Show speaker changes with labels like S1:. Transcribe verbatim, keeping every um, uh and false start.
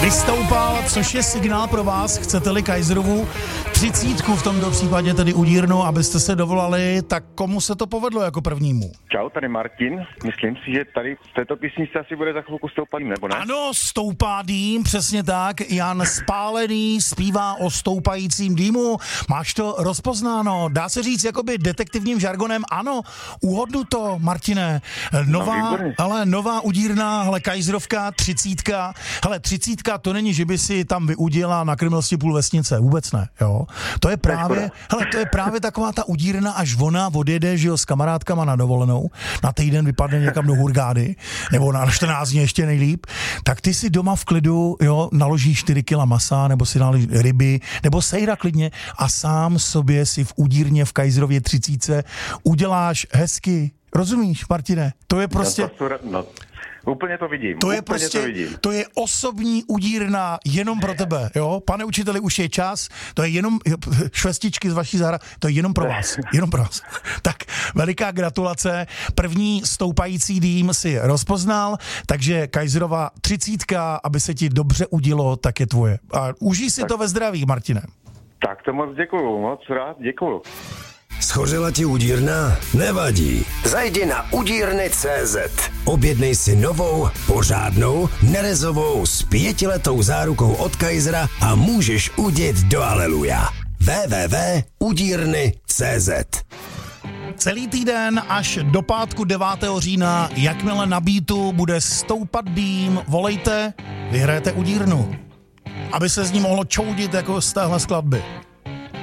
S1: vystoupal, což je signál pro vás, chcete-li Kaiserovu třicítku v tomto případě tedy udírnu, abyste se dovolali, tak komu se to povedlo jako prvnímu?
S2: Čau, tady Martin. Myslím si, že tady v této písničce asi bude za chvilku stoupá dým, nebo ne?
S1: Ano, stoupá dým, přesně tak. Jan Spálený zpívá o stoupajícím dýmu. Máš to rozpoznáno. Dá se říct jakoby detektivním žargonem. Ano, uhodnu to, Martine. Nová,
S2: no,
S1: ale nová udírna, hele, Kaiserovka, třicítka. Hele, třicítka, to není, že by si tam vyudila na krmnosti půl vesnice. Vůbec ne, jo. To je právě, hele, to je právě taková ta udírna, až ona odjede, že jo, s kamarádkama na dovolenou, na týden vypadne někam do Hurgády, nebo na čtrnáct dní ještě nejlíp, tak ty si doma v klidu, jo, naložíš čtyři kila masa, nebo si naložíš ryby, nebo sejra klidně a sám sobě si v udírně v Kaiserově třicítce uděláš hezky. Rozumíš, Martine? To je prostě...
S2: No, úplně to vidím.
S1: To je prostě,
S2: to, vidím.
S1: to je osobní udírna jenom pro tebe, jo? Pane učiteli, už je čas, to je jenom švestičky z vaší zahrady, to je jenom pro vás, jenom pro vás. Tak veliká gratulace, první stoupající dým si rozpoznal, takže Kaiserova třicítka, aby se ti dobře udilo, tak je tvoje. A užij si tak. To ve zdraví, Martine.
S2: Tak to moc děkuju, moc rád, děkuju.
S3: Schořela ti udírna? Nevadí. Zajdi na udírny tečka cé zet. Objednej si novou, pořádnou, nerezovou s pětiletou zárukou od Kaisera a můžeš udět do aleluja. w w w tečka udírny tečka cé zet.
S1: Celý týden až do pátku devátého října, jakmile na beatu bude stoupat dým, volejte, vyhrajete udírnu. Aby se z ní mohlo čoudit jako z téhle skladby.